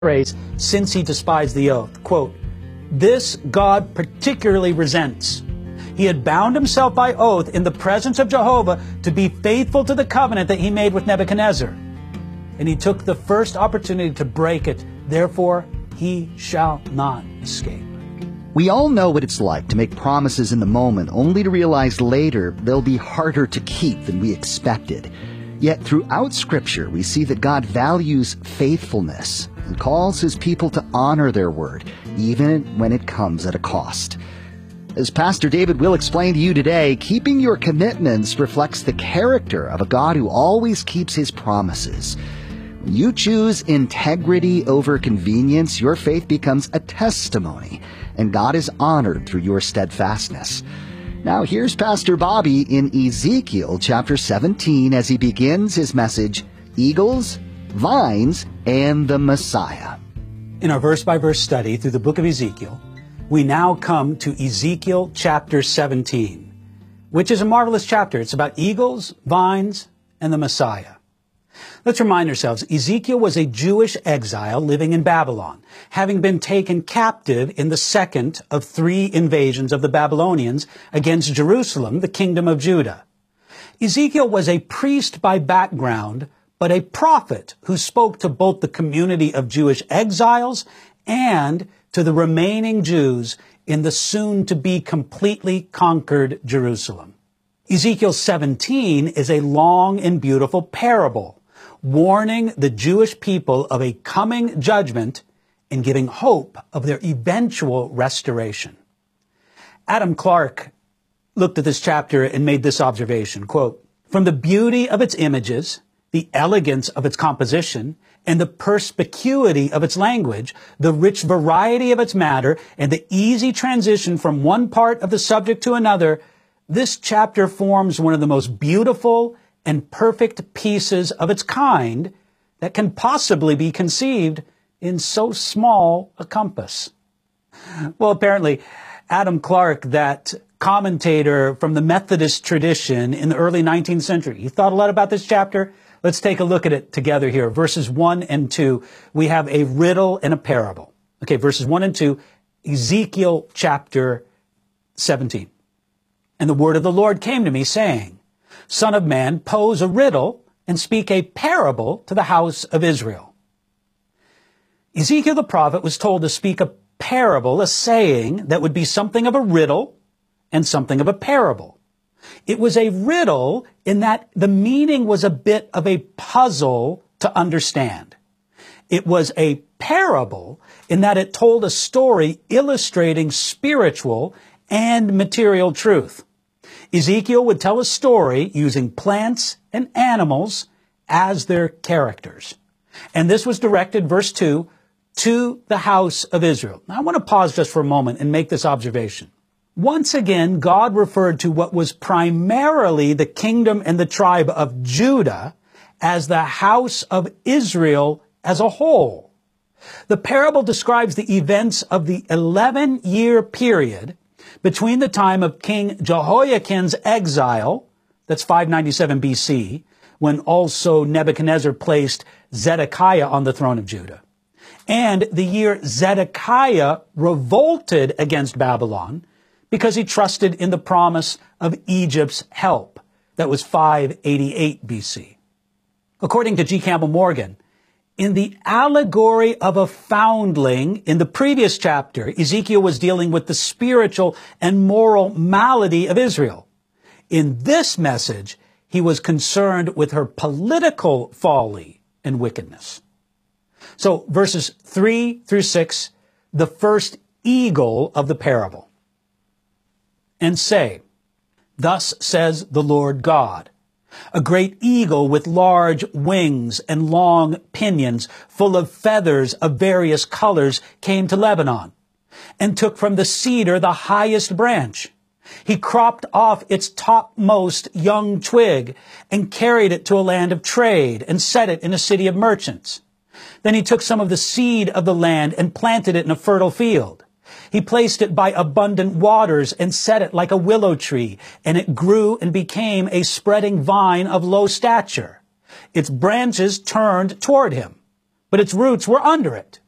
phrase, since he despised the oath. Quote, "This God particularly resents. He had bound himself by oath in the presence of Jehovah to be faithful to the covenant that he made with Nebuchadnezzar. And he took the first opportunity to break it. Therefore, he shall not escape." We all know what it's like to make promises in the moment, only to realize later they'll be harder to keep than we expected. Yet throughout Scripture, we see that God values faithfulness and calls his people to honor their word, even when it comes at a cost. As Pastor David will explain to you today, keeping your commitments reflects the character of a God who always keeps his promises. When you choose integrity over convenience, your faith becomes a testimony, and God is honored through your steadfastness. Now here's Pastor Bobby in Ezekiel chapter 17 as he begins his message, Eagles, Vines, and the Messiah. In our verse-by-verse study through the book of Ezekiel, we now come to Ezekiel chapter 17, which is a marvelous chapter. It's about eagles, vines, and the Messiah. Let's remind ourselves, Ezekiel was a Jewish exile living in Babylon, having been taken captive in the second of 3 invasions of the Babylonians against Jerusalem, the kingdom of Judah. Ezekiel was a priest by background, but a prophet who spoke to both the community of Jewish exiles and to the remaining Jews in the soon-to-be completely conquered Jerusalem. Ezekiel 17 is a long and beautiful parable, warning the Jewish people of a coming judgment and giving hope of their eventual restoration. Adam Clarke looked at this chapter and made this observation, quote, "From the beauty of its images, the elegance of its composition, and the perspicuity of its language, the rich variety of its matter, and the easy transition from one part of the subject to another, this chapter forms one of the most beautiful and perfect pieces of its kind that can possibly be conceived in so small a compass." Well, apparently, Adam Clarke, that commentator from the Methodist tradition in the early 19th century, he thought a lot about this chapter. Let's take a look at it together here. Verses 1 and 2, we have a riddle and a parable. Okay, verses 1 and 2, Ezekiel chapter 17. "And the word of the Lord came to me, saying, Son of man, pose a riddle and speak a parable to the house of Israel." Ezekiel the prophet was told to speak a parable, a saying that would be something of a riddle and something of a parable. It was a riddle in that the meaning was a bit of a puzzle to understand. It was a parable in that it told a story illustrating spiritual and material truth. Ezekiel would tell a story using plants and animals as their characters. And this was directed, verse 2, to the house of Israel. Now, I want to pause just for a moment and make this observation. Once again, God referred to what was primarily the kingdom and the tribe of Judah as the house of Israel as a whole. The parable describes the events of the 11-year period between the time of King Jehoiakim's exile, that's 597 BC, when also Nebuchadnezzar placed Zedekiah on the throne of Judah, and the year Zedekiah revolted against Babylon because he trusted in the promise of Egypt's help. That was 588 BC. According to G. Campbell Morgan, in the allegory of a foundling in the previous chapter, Ezekiel was dealing with the spiritual and moral malady of Israel. In this message, he was concerned with her political folly and wickedness. So verses 3 through 6, the first eagle of the parable. "And say, Thus says the Lord God, a great eagle with large wings and long pinions, full of feathers of various colors, came to Lebanon, and took from the cedar the highest branch. He cropped off its topmost young twig, and carried it to a land of trade, and set it in a city of merchants. Then he took some of the seed of the land, and planted it in a fertile field. He placed it by abundant waters and set it like a willow tree, and it grew and became a spreading vine of low stature. Its branches turned toward him, but its roots were under it.